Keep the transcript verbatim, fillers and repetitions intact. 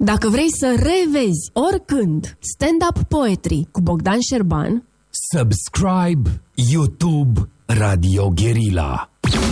Dacă vrei să revezi oricând stand-up poetry cu Bogdan Șerban, subscribe YouTube Radio Guerilla.